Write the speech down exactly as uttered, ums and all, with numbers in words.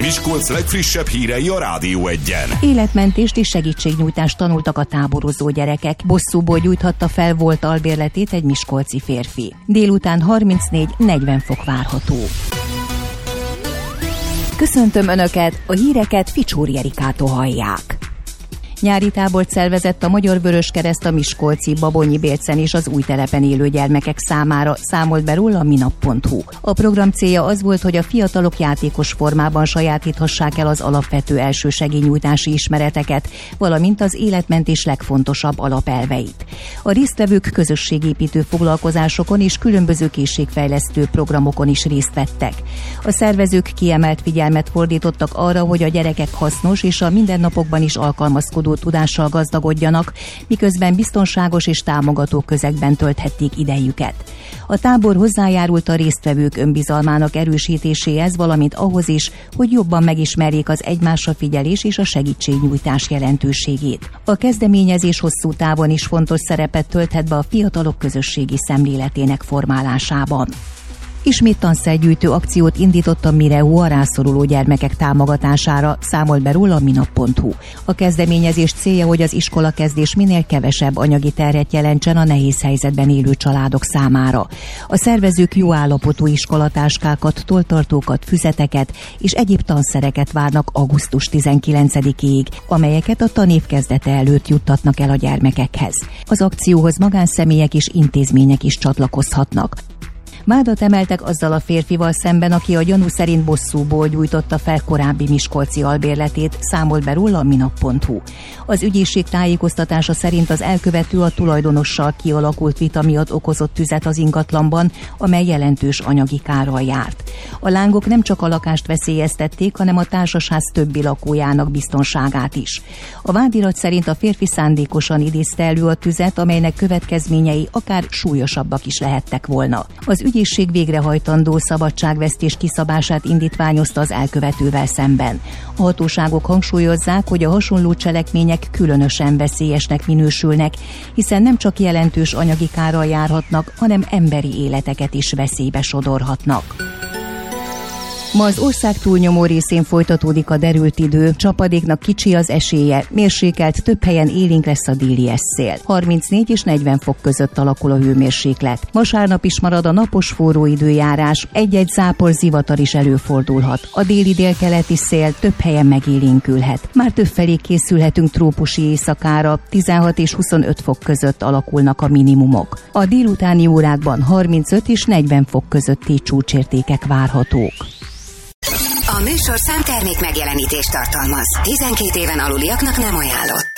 Miskolc legfrissebb hírei a Rádió Egyen. Életmentést és segítségnyújtást tanultak a táborozó gyerekek. Bosszúból gyújthatta fel volt albérletét egy miskolci férfi. Délután harmincnégy-negyven fok várható. Köszöntöm Önöket, a híreket Ficsúri Erikától hallják. Nyári tábort szervezett a Magyar Vöröskereszt a miskolci Babonyi-Bélcen és az új telepen élő gyermekek számára, számolt be róla a minap pont hu. A program célja az volt, hogy a fiatalok játékos formában sajátíthassák el az alapvető elsősegélynyújtási ismereteket, valamint az életmentés legfontosabb alapelveit. A résztvevők közösségépítő foglalkozásokon és különböző készségfejlesztő programokon is részt vettek. A szervezők kiemelt figyelmet fordítottak arra, hogy a gyerekek hasznos és a mindennapokban is alkalmazkodó tudással gazdagodjanak, miközben biztonságos és támogató közegben tölthették idejüket. A tábor hozzájárult a résztvevők önbizalmának erősítéséhez, valamint ahhoz is, hogy jobban megismerjék az egymásra figyelés és a segítségnyújtás jelentőségét. A kezdeményezés hosszú távon is fontos szerepet tölthet be a fiatalok közösségi szemléletének formálásában. Ismét tanszergyűjtő akciót indított a Mireu a rászoruló gyermekek támogatására, számolt be róla a minap pont hu. A kezdeményezés célja, hogy az iskolakezdés minél kevesebb anyagi terhet jelentsen a nehéz helyzetben élő családok számára. A szervezők jó állapotú iskolatáskákat, tolltartókat, füzeteket és egyéb tanszereket várnak augusztus tizenkilencedikéig, amelyeket a tanév kezdete előtt juttatnak el a gyermekekhez. Az akcióhoz magánszemélyek és intézmények is csatlakozhatnak. Vádat emeltek azzal a férfival szemben, aki a gyanú szerint bosszúból gyújtotta fel korábbi miskolci albérletét, számolt be róla a minap pont hu. Az ügyészség tájékoztatása szerint az elkövető a tulajdonossal kialakult vita miatt okozott tüzet az ingatlanban, amely jelentős anyagi kárral járt. A lángok nem csak a lakást veszélyeztették, hanem a társasház többi lakójának biztonságát is. A vádirat szerint a férfi szándékosan idézte elő a tüzet, amelynek következményei akár súlyosabbak is lehettek volna. Az ügyészség végrehajtandó szabadságvesztés kiszabását indítványozta az elkövetővel szemben. A hatóságok hangsúlyozzák, hogy a hasonló cselekmények különösen veszélyesnek minősülnek, hiszen nem csak jelentős anyagi kárral járhatnak, hanem emberi életeket is veszélybe sodorhatnak. Ma az ország túlnyomó részén folytatódik a derült idő, csapadéknak kicsi az esélye, mérsékelt, több helyen élénk lesz a déli esszél. harmincnégy és negyven fok között alakul a hőmérséklet. Vasárnap is marad a napos forró időjárás, egy-egy zápor zivatar is előfordulhat. A déli délkeleti szél több helyen megélénkülhet. Már többfelé készülhetünk trópusi éjszakára, tizenhat és huszonöt fok között alakulnak a minimumok. A délutáni órákban harmincöt és negyven fok közötti csúcsértékek várhatók. A műsor számtermék megjelenítést tartalmaz. tizenkét éven aluliaknak nem ajánlott.